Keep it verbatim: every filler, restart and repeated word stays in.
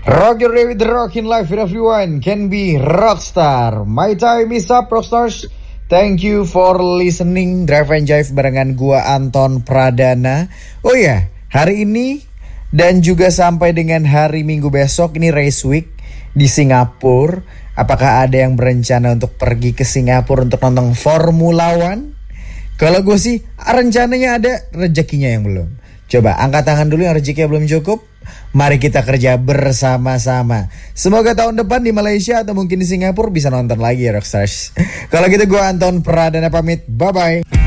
Rock your day with the rockin' life with everyone can be rockstar. My time is up, rockstars. Thank you for listening Drive and Jive barengan gua Anton Pradana. Oh ya, yeah, hari ini dan juga sampai dengan hari Minggu besok ini race week di Singapura. Apakah ada yang berencana untuk pergi ke Singapura untuk nonton Formula One? Kalau gue sih rencananya ada, rezekinya yang belum. Coba angkat tangan dulu yang rezekinya belum cukup. Mari kita kerja bersama-sama. Semoga tahun depan di Malaysia atau mungkin di Singapura bisa nonton lagi ya Rockstars. Kalau gitu gue Anton Pradana pamit. Bye-bye.